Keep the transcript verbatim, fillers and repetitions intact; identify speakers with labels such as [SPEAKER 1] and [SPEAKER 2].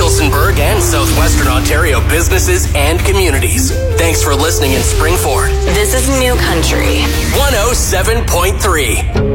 [SPEAKER 1] Tillsonburg and southwestern Ontario businesses and communities. Thanks for listening in Springford.
[SPEAKER 2] This is New Country
[SPEAKER 1] one oh seven point three.